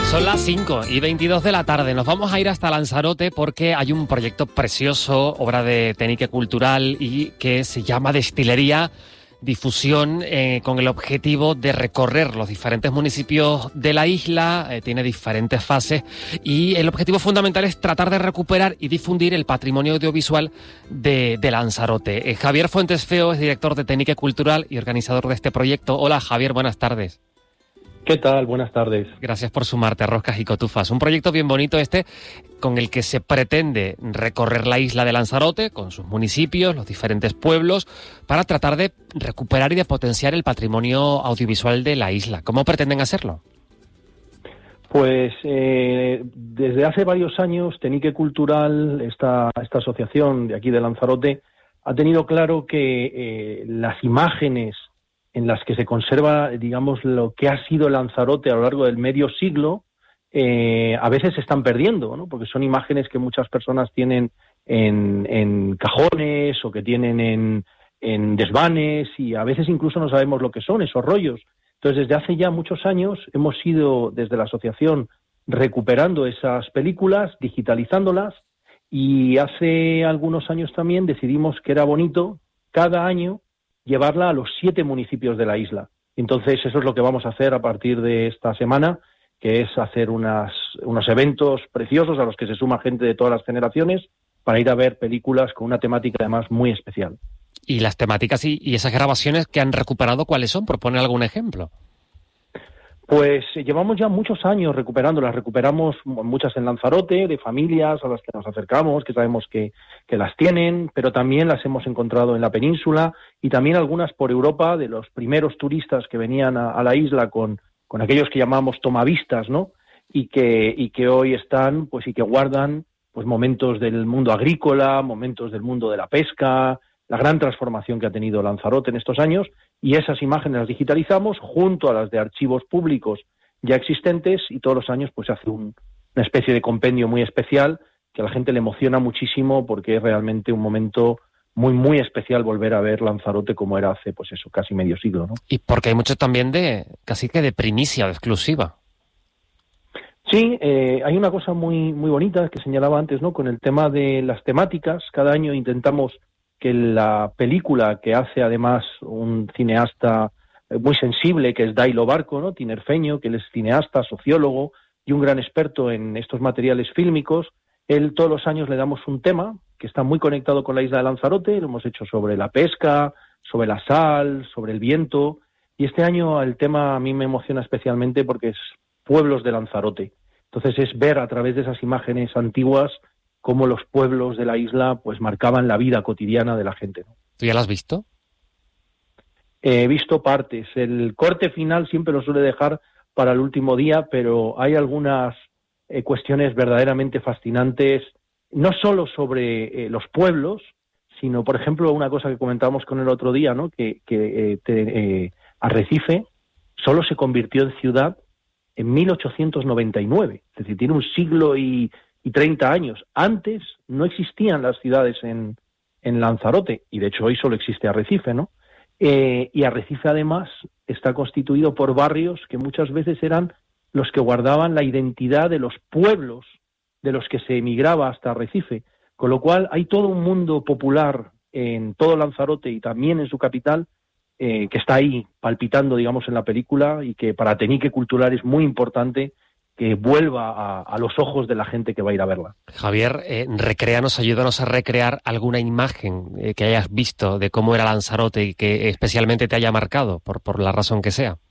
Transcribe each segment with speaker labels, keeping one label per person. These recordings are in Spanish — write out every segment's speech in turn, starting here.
Speaker 1: Son las 5:22 de la tarde. Nos vamos a ir hasta Lanzarote porque hay un proyecto precioso, obra de Técnica Cultural, y que se llama Destilería Difusión, con el objetivo de recorrer los diferentes municipios de la isla. Tiene diferentes fases y el objetivo fundamental es tratar de recuperar y difundir el patrimonio audiovisual de Lanzarote. Javier Fuentes Feo es director de Técnica Cultural y organizador de este proyecto. Hola Javier, buenas tardes.
Speaker 2: ¿Qué tal? Buenas tardes.
Speaker 1: Gracias por sumarte a Roscas y Cotufas. Un proyecto bien bonito con el que se pretende recorrer la isla de Lanzarote, con sus municipios, los diferentes pueblos, para tratar de recuperar y de potenciar el patrimonio audiovisual de la isla. ¿Cómo pretenden hacerlo?
Speaker 2: Pues desde hace varios años, Técnica Cultural, esta asociación de aquí de Lanzarote, ha tenido claro que las imágenes en las que se conserva, digamos, lo que ha sido Lanzarote a lo largo del medio siglo, a veces se están perdiendo, ¿no? Porque son imágenes que muchas personas tienen en cajones o que tienen en desvanes, y a veces incluso no sabemos lo que son esos rollos. Entonces, desde hace ya muchos años hemos ido, desde la asociación, recuperando esas películas, digitalizándolas, y hace algunos años también decidimos que era bonito cada año llevarla a los 7 municipios de la isla. Entonces, eso es lo que vamos a hacer a partir de esta semana, que es hacer unos eventos preciosos a los que se suma gente de todas las generaciones para ir a ver películas con una temática además muy especial.
Speaker 1: ¿Y las temáticas y esas grabaciones que han recuperado cuáles son? Por poner algún ejemplo.
Speaker 2: Pues llevamos ya muchos años recuperándolas. Recuperamos muchas en Lanzarote, de familias a las que nos acercamos, que sabemos que las tienen, pero también las hemos encontrado en la península, y también algunas por Europa, de los primeros turistas que venían a la isla con aquellos que llamamos tomavistas, ¿no? Y que hoy están, pues, y que guardan pues momentos del mundo agrícola, momentos del mundo de la pesca, la gran transformación que ha tenido Lanzarote en estos años, y esas imágenes las digitalizamos junto a las de archivos públicos ya existentes, y todos los años pues se hace una especie de compendio muy especial que a la gente le emociona muchísimo, porque es realmente un momento muy, muy especial volver a ver Lanzarote como era hace, pues eso, casi medio siglo, ¿no?
Speaker 1: Y porque hay mucho también casi que de primicia, de exclusiva.
Speaker 2: Sí, hay una cosa muy, muy bonita que señalaba antes, ¿no? Con el tema de las temáticas. Cada año intentamos que la película, que hace además un cineasta muy sensible, que es Dailo Barco, ¿no? Tinerfeño, que él es cineasta, sociólogo y un gran experto en estos materiales fílmicos, él todos los años le damos un tema que está muy conectado con la isla de Lanzarote. Lo hemos hecho sobre la pesca, sobre la sal, sobre el viento, y este año el tema a mí me emociona especialmente porque es pueblos de Lanzarote. Entonces es ver a través de esas imágenes antiguas cómo los pueblos de la isla pues marcaban la vida cotidiana de la gente, ¿no?
Speaker 1: ¿Tú ya la has visto?
Speaker 2: He visto partes. El corte final siempre lo suele dejar para el último día, pero hay algunas cuestiones verdaderamente fascinantes, no solo sobre los pueblos, sino, por ejemplo, una cosa que comentábamos con el otro día, ¿no? Que Arrecife solo se convirtió en ciudad en 1899, es decir, tiene un siglo y 30 años. Antes no existían las ciudades en Lanzarote, y de hecho hoy solo existe Arrecife, ¿no? Y Arrecife además está constituido por barrios que muchas veces eran los que guardaban la identidad de los pueblos de los que se emigraba hasta Arrecife, con lo cual hay todo un mundo popular en todo Lanzarote y también en su capital, que está ahí palpitando, digamos, en la película, y que para Técnica Cultural es muy importante que vuelva a los ojos de la gente que va a ir a verla.
Speaker 1: Javier, ayúdanos a recrear alguna imagen que hayas visto de cómo era Lanzarote y que especialmente te haya marcado, por la razón que sea.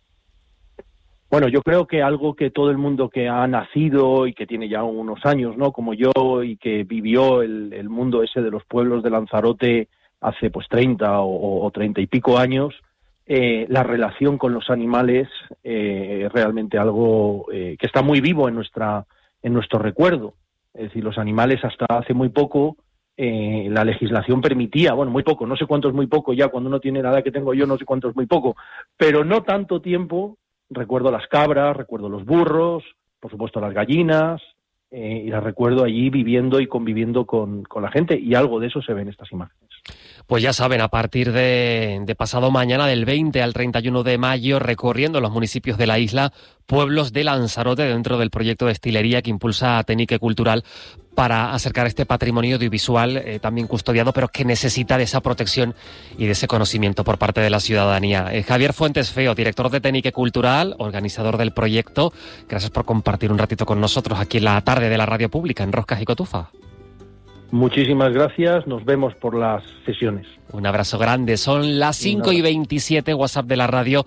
Speaker 2: Bueno, yo creo que algo que todo el mundo que ha nacido y que tiene ya unos años, ¿no?, como yo, y que vivió el mundo ese de los pueblos de Lanzarote hace pues 30 o 30 y pico años, la relación con los animales es realmente algo que está muy vivo en nuestro recuerdo. Es decir, los animales hasta hace muy poco la legislación permitía, bueno, muy poco, no sé cuánto es muy poco ya, cuando uno tiene la edad que tengo yo no sé cuánto es muy poco, pero no tanto tiempo. Recuerdo las cabras, recuerdo los burros, por supuesto las gallinas, y las recuerdo allí viviendo y conviviendo con la gente, y algo de eso se ve en estas imágenes.
Speaker 1: Pues ya saben, a partir de pasado mañana, del 20 al 31 de mayo, recorriendo los municipios de la isla, pueblos de Lanzarote dentro del proyecto Destilería que impulsa Tenique Cultural para acercar este patrimonio audiovisual también custodiado, pero que necesita de esa protección y de ese conocimiento por parte de la ciudadanía. Javier Fuentes Feo, director de Tenique Cultural, organizador del proyecto, gracias por compartir un ratito con nosotros aquí en la tarde de la radio pública en Roscas y Cotufa.
Speaker 2: Muchísimas gracias, nos vemos por las sesiones.
Speaker 1: Un abrazo grande, son las 5:27, WhatsApp de la radio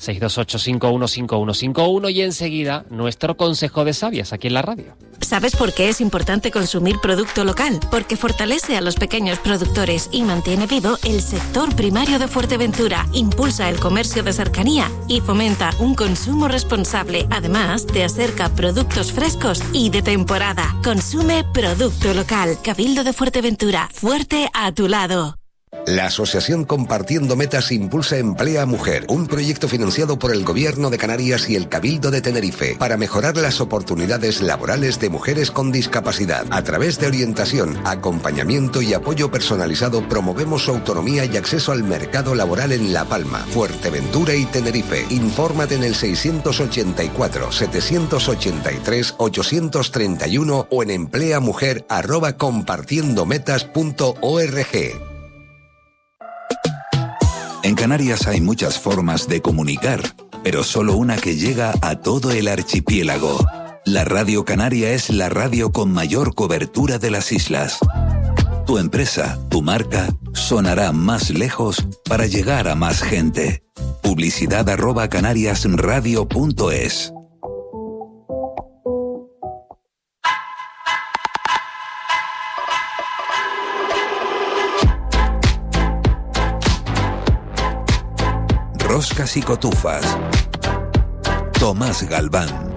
Speaker 1: 628-515151 y enseguida nuestro consejo de sabias aquí en la radio.
Speaker 3: ¿Sabes por qué es importante consumir producto local? Porque fortalece a los pequeños productores y mantiene vivo el sector primario de Fuerteventura, impulsa el comercio de cercanía y fomenta un consumo responsable. Además, te acerca productos frescos y de temporada. Consume producto local. Cabildo de Fuerteventura, fuerte a tu lado.
Speaker 4: La Asociación Compartiendo Metas impulsa Emplea Mujer, un proyecto financiado por el Gobierno de Canarias y el Cabildo de Tenerife para mejorar las oportunidades laborales de mujeres con discapacidad. A través de orientación, acompañamiento y apoyo personalizado promovemos su autonomía y acceso al mercado laboral en La Palma, Fuerteventura y Tenerife. Infórmate en el 684-783-831 o en empleamujer@compartiendometas.org.
Speaker 5: En Canarias hay muchas formas de comunicar, pero solo una que llega a todo el archipiélago. La Radio Canaria es la radio con mayor cobertura de las islas. Tu empresa, tu marca, sonará más lejos para llegar a más gente. Publicidad@canariasradio.es. Roscas y Cotufas. Tomás Galván.